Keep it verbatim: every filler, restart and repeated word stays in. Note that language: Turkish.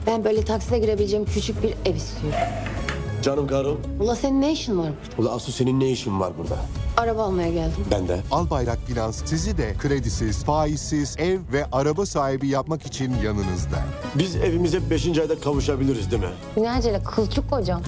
Ben böyle takside girebileceğim küçük bir ev istiyorum. Canım karım. Ula senin ne işin var? Ula Asu senin ne işin var burada? Araba almaya geldim. Ben de. Albayrak Finans sizi de kredisiz, faizsiz ev ve araba sahibi yapmak için yanınızda. Biz evimize beşinci ayda kavuşabiliriz değil mi? Ne acele kılçık kocam.